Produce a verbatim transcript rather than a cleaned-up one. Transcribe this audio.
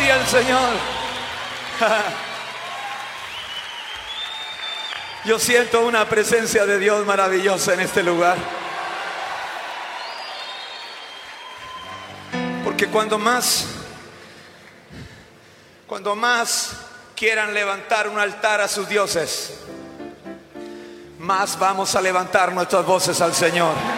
gloria al Señor. Yo siento una presencia de Dios maravillosa en este lugar. Porque cuando más, cuando más quieran levantar un altar a sus dioses, más vamos a levantar nuestras voces al Señor.